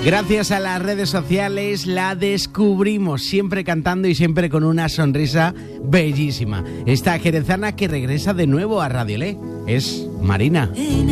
Gracias a las redes sociales la descubrimos, siempre cantando y siempre con una sonrisa bellísima. Esta jerezana que regresa de nuevo a Radio Le es Marina. En